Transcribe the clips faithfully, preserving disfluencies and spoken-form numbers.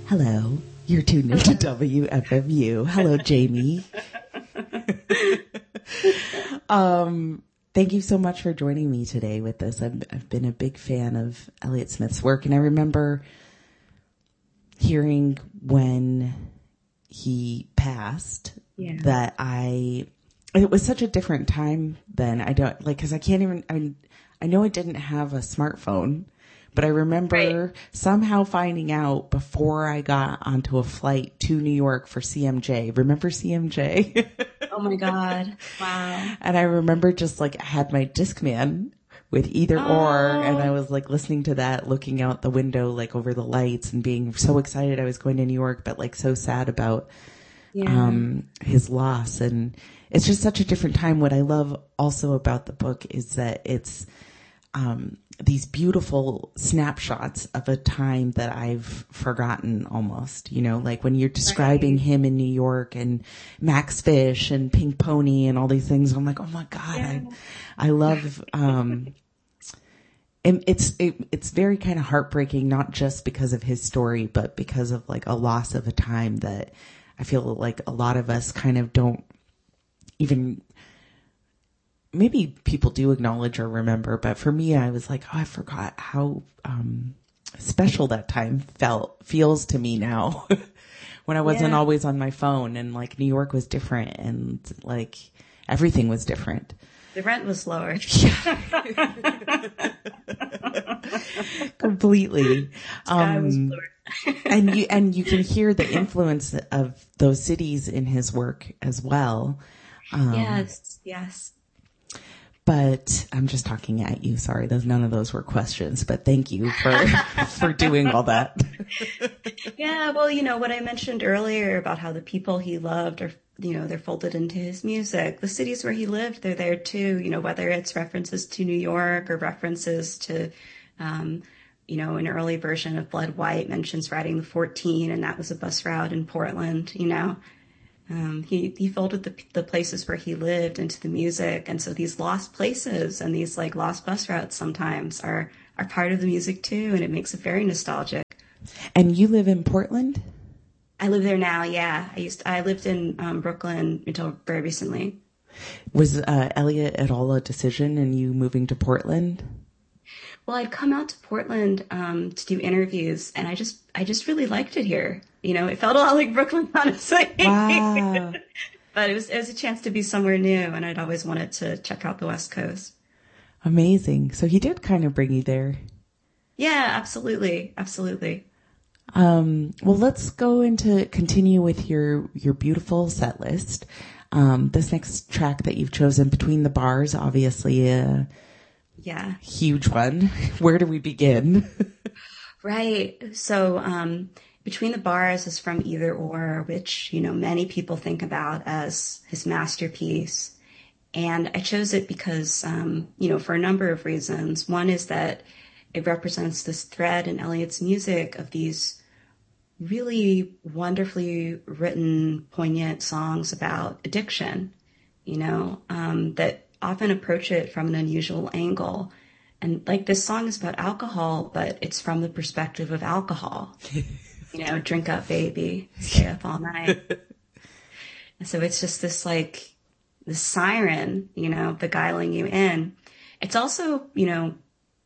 Hello, you're tuned into W F M U. Hello, Jamie. um, thank you so much for joining me today with this. I've, I've been a big fan of Elliott Smith's work, and I remember hearing when he passed yeah. that I, it was such a different time then. I don't, like, cause I can't even, I, I know I didn't have a smartphone. But I remember right. somehow finding out before I got onto a flight to New York for C M J. Remember C M J? Oh my God. Wow. And I remember just like I had my Discman with either oh. or, and I was like listening to that, looking out the window, like over the lights and being so excited I was going to New York, but like so sad about yeah. um his loss. And it's just such a different time. What I love also about the book is that it's um these beautiful snapshots of a time that I've forgotten almost, you know, like when you're describing right. him in New York and Max Fish and Pink Pony and all these things. I'm like, oh my God, yeah. I, I love, um, and it's, it, it's very kind of heartbreaking, not just because of his story, but because of like a loss of a time that I feel like a lot of us kind of don't even maybe people do acknowledge or remember, but for me, I was like, oh, I forgot how um, special that time felt, feels to me now when I wasn't yeah. always on my phone, and like New York was different and like everything was different. The rent was lower. Completely. Sky um, was lower. and you, and you can hear the influence of those cities in his work as well. Um, yes. Yes. But I'm just talking at you. Sorry, those none of those were questions. But thank you for for doing all that. Yeah, well, you know what I mentioned earlier about how the people he loved are, you know, they're folded into his music. The cities where he lived, they're there too. You know, whether it's references to New York or references to, um, you know, an early version of Blood White mentions riding the fourteen, and that was a bus route in Portland. You know. Um, he, he folded the, the places where he lived into the music. And so these lost places and these like lost bus routes sometimes are, are part of the music too. And it makes it very nostalgic. And you live in Portland? I live there now. Yeah. I used, to, I lived in um, Brooklyn until very recently. Was uh, Elliott at all a decision in you moving to Portland? Well, I'd come out to Portland um, to do interviews, and I just, I just really liked it here. You know, it felt a lot like Brooklyn, honestly. Wow. But it was, it was a chance to be somewhere new, and I'd always wanted to check out the West Coast. Amazing. So he did kind of bring you there. Yeah, absolutely, absolutely. Um, well, let's go into continue with your your beautiful set list. Um, this next track that you've chosen, Between the Bars, obviously a yeah huge one. Where do we begin? Right. So um, Between the Bars is from Either Or, which, you know, many people think about as his masterpiece. And I chose it because, um, you know, for a number of reasons. One is that it represents this thread in Elliott's music of these really wonderfully written, poignant songs about addiction, you know, um, that often approach it from an unusual angle. And like this song is about alcohol, but it's from the perspective of alcohol. You know, drink up, baby, stay up all night. And so it's just this like, this siren, you know, beguiling you in. It's also, you know,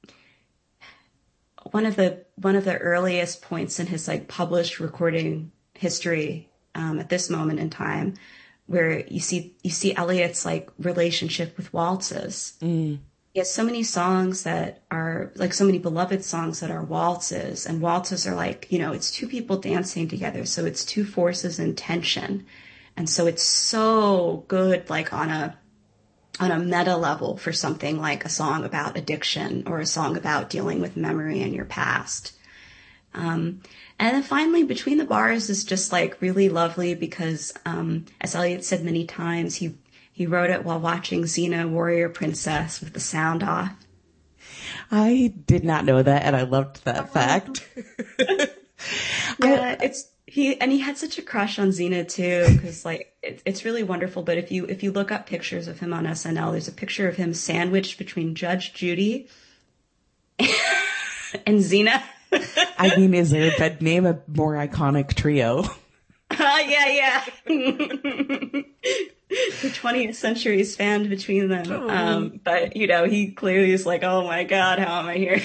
one of the, one of the earliest points in his like published recording history, um, at this moment in time, where you see, you see Elliott's like relationship with waltzes. Mm. He has so many songs that are like so many beloved songs that are waltzes, and waltzes are like, you know, it's two people dancing together. So it's two forces in tension. And so it's so good, like on a, on a meta level for something like a song about addiction or a song about dealing with memory in your past. Um, and then finally, Between the Bars is just like really lovely because, um, as Elliott said many times, he, he wrote it while watching Xena Warrior Princess with the sound off. I did not know that, and I loved that fact. Yeah, it's, he, and he had such a crush on Xena too, because like, it, it's really wonderful. But if you, if you look up pictures of him on S N L, there's a picture of him sandwiched between Judge Judy and Xena. I mean, is there, but name a more iconic trio. Uh, yeah, yeah. The twentieth century spanned between them. Oh. Um, but, you know, he clearly is like, oh my God, how am I here?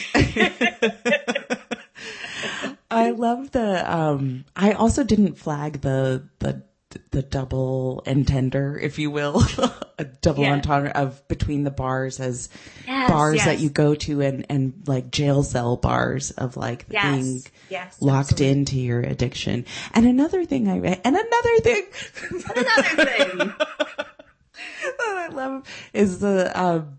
I love the, um, I also didn't flag the, the, the double entendre, if you will, a double Yeah. entendre of between the bars as Yes, bars yes. that you go to and, and like jail cell bars of like Yes, being yes, locked absolutely. into your addiction. And another thing I read, and another thing, Another thing. that I love is the, um,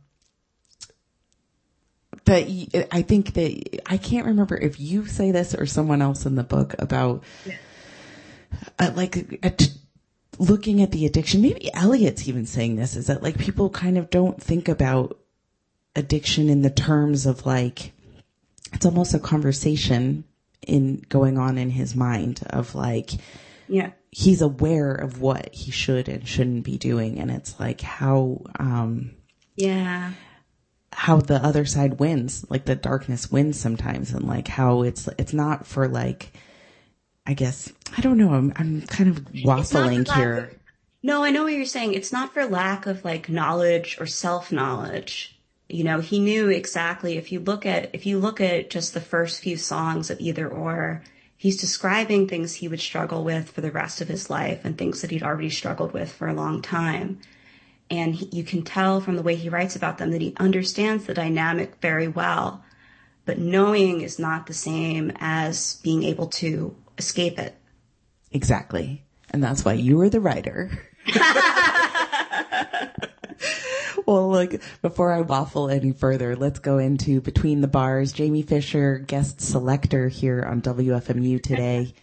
that y- I think that I can't remember if you say this or someone else in the book about Yeah. uh, like uh, t- looking at the addiction. Maybe Elliot's even saying this, is that like people kind of don't think about addiction in the terms of like, it's almost a conversation in going on in his mind of like, Yeah. he's aware of what he should and shouldn't be doing. And it's like how, um, Yeah. how the other side wins, like the darkness wins sometimes, and like how it's, it's not for like, I guess, I don't know. I'm, I'm kind of waffling for here. lack of- No, I know what you're saying. It's not for lack of like knowledge or self-knowledge. You know, he knew exactly, if you look at, if you look at just the first few songs of Either Or, he's describing things he would struggle with for the rest of his life and things that he'd already struggled with for a long time. And he, you can tell from the way he writes about them that he understands the dynamic very well, but knowing is not the same as being able to escape it. Exactly. And that's why you were the writer. Well, look, before I waffle any further, let's go into Between the Bars. Jamie Fisher, guest selector here on W F M U today.